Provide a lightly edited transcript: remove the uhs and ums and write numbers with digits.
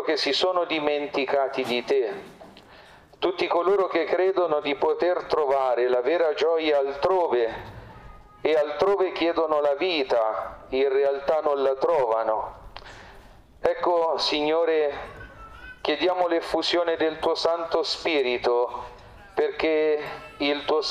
coloro che si sono dimenticati di te, tutti coloro che credono di poter trovare la vera gioia altrove e altrove chiedono la vita, in realtà non la trovano. Ecco, Signore, chiediamo l'effusione del tuo Santo Spirito perché il tuo